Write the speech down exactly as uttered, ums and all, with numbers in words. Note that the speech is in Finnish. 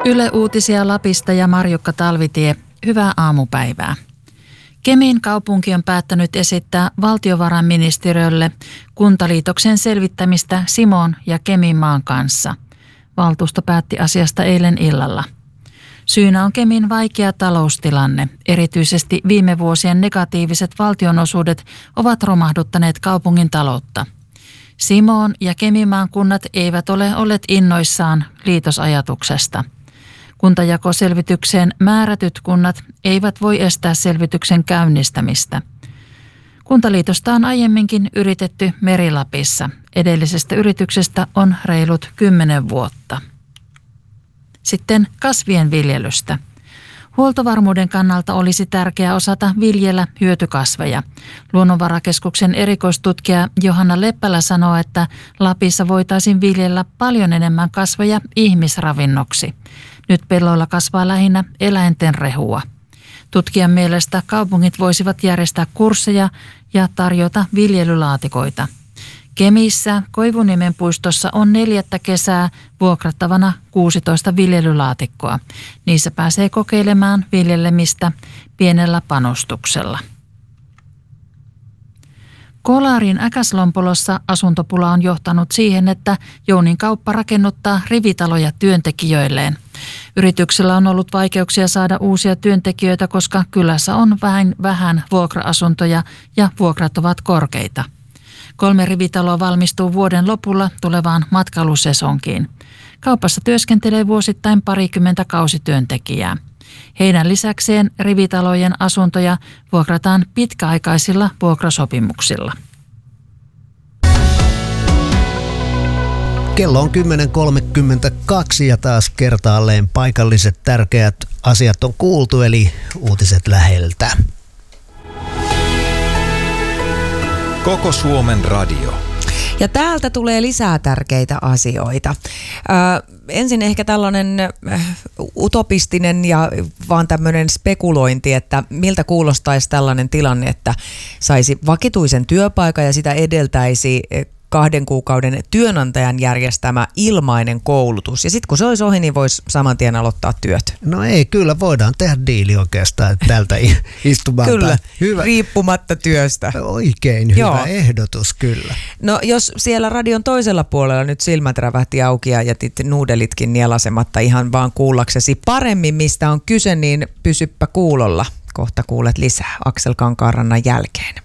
Yle Uutisia Lapista ja Marjukka Talvitie. Hyvää aamupäivää. Kemin kaupunki on päättänyt esittää valtiovarainministeriölle kuntaliitoksen selvittämistä Simoon ja Keminmaan kanssa. Valtuusto päätti asiasta eilen illalla. Syynä on Kemin vaikea taloustilanne. Erityisesti viime vuosien negatiiviset valtionosuudet ovat romahduttaneet kaupungin taloutta. Simoon ja Keminmaan kunnat eivät ole olleet innoissaan liitosajatuksesta. Kuntajakoselvitykseen määrätyt kunnat eivät voi estää selvityksen käynnistämistä. Kuntaliitosta on aiemminkin yritetty Meri-Lapissa. Edellisestä yrityksestä on reilut kymmenen vuotta. Sitten kasvien viljelystä. Huoltovarmuuden kannalta olisi tärkeää osata viljellä hyötykasveja. Luonnonvarakeskuksen erikoistutkija Johanna Leppälä sanoo, että Lapissa voitaisiin viljellä paljon enemmän kasveja ihmisravinnoksi. Nyt pelloilla kasvaa lähinnä eläinten rehua. Tutkijan mielestä kaupungit voisivat järjestää kursseja ja tarjota viljelylaatikoita. Kemissä Koivuniemen puistossa on neljättä kesää vuokrattavana kuusitoista viljelylaatikkoa. Niissä pääsee kokeilemaan viljelemistä pienellä panostuksella. Kolarin Äkäslompolossa asuntopula on johtanut siihen, että Jounin kauppa rakennuttaa rivitaloja työntekijöilleen. Yrityksellä on ollut vaikeuksia saada uusia työntekijöitä, koska kylässä on vähän, vähän vuokra-asuntoja ja vuokrat ovat korkeita. Kolme rivitaloa valmistuu vuoden lopulla tulevaan matkailusesonkiin. Kaupassa työskentelee vuosittain parikymmentä kausityöntekijää. Heidän lisäkseen rivitalojen asuntoja vuokrataan pitkäaikaisilla vuokrasopimuksilla. Kello on kymmenen kolmekymmentäkaksi ja taas kertaalleen paikalliset tärkeät asiat on kuultu, eli uutiset läheltä. Koko Suomen radio. Ja täältä tulee lisää tärkeitä asioita. Ö, ensin ehkä tällainen utopistinen ja vaan tämmöinen spekulointi, että miltä kuulostaisi tällainen tilanne, että saisi vakituisen työpaikan ja sitä edeltäisi kahden kuukauden työnantajan järjestämä ilmainen koulutus. Ja sitten kun se olisi ohi, niin voisi saman tien aloittaa työt. No ei, kyllä voidaan tehdä diili oikeastaan tältä istumalta. Kyllä, hyvä. Riippumatta työstä. Oikein hyvä Joo. ehdotus, kyllä. No jos siellä radion toisella puolella nyt silmät rävähti auki ja jätit nuudelitkin nielasematta ihan vaan kuullaksesi paremmin, mistä on kyse, niin pysyppä kuulolla. Kohta kuulet lisää Aksel Kankaanrannan jälkeen.